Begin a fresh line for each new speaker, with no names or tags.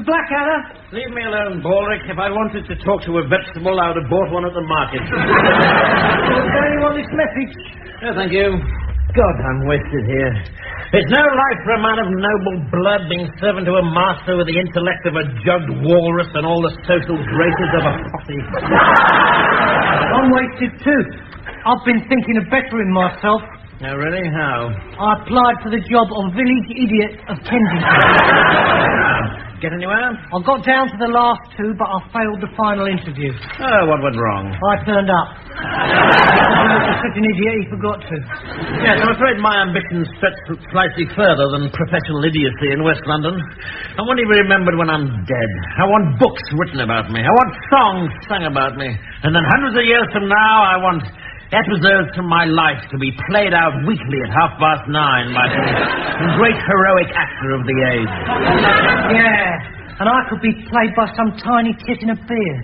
Mr. Blackadder?
Leave me alone, Baldrick. If I wanted to talk to a vegetable, I would have bought one at the market.
Don't you want this message?
No, thank you. God, I'm wasted here. It's no life for a man of noble blood being servant to a master with the intellect of a jugged walrus and all the social graces of a posse.
I'm wasted too. I've been thinking of bettering myself.
Oh, really? How?
I applied for the job of village idiot of Kensington.
Get anywhere?
I got down to the last two, but I failed the final interview.
Oh, what went wrong?
I turned up. I was such an idiot, he forgot to.
Yes, I'm afraid my ambitions stretch slightly further than professional idiocy in West London. I want to be remembered when I'm dead. I want books written about me. I want songs sung about me. And then hundreds of years from now, I want episodes from my life to be played out weekly at 9:30 by some great heroic actor of the age.
Yeah, and I could be played by some tiny tit in a beard.